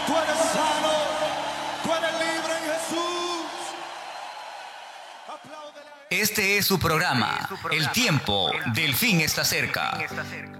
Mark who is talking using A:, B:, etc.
A: Tú eres sano, tú eres libre en Jesús. Apláudele a él.
B: Este es su programa. El tiempo del fin está cerca.